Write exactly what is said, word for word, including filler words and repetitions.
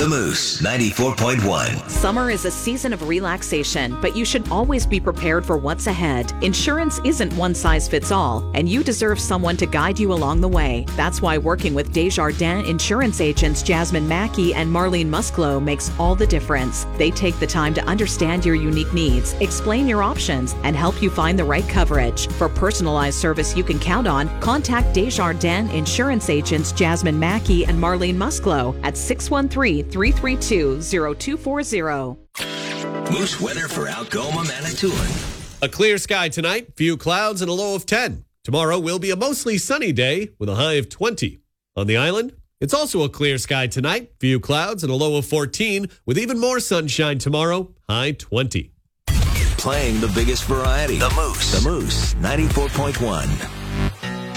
The Moose, ninety-four point one. Summer is a season of relaxation, but you should always be prepared for what's ahead. Insurance isn't one size fits all, and you deserve someone to guide you along the way. That's why working with Desjardins insurance agents Jasmine Mackey and Marlene Musclo makes all the difference. They take the time to understand your unique needs, explain your options, and help you find the right coverage. For personalized service you can count on, contact Desjardins insurance agents Jasmine Mackey and Marlene Musclo at six one three, three three two, zero two four zero. Moose weather for Algoma, Manitoulin. A clear sky tonight, few clouds and a low of ten. Tomorrow will be a mostly sunny day with a high of twenty. On the island, it's also a clear sky tonight, few clouds and a low of fourteen, with even more sunshine tomorrow, high twenty. Playing the biggest variety. The Moose. The Moose, ninety-four point one.